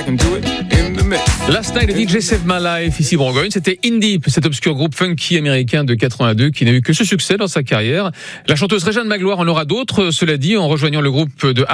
can do it in the mix. Last Night, DJ Save My Life, ici Bourgogne. C'était Indie, cet obscur groupe funky américain de 82 qui n'a eu que ce succès dans sa carrière. La chanteuse Réjeanne Magloire en aura d'autres, cela dit, en rejoignant le groupe de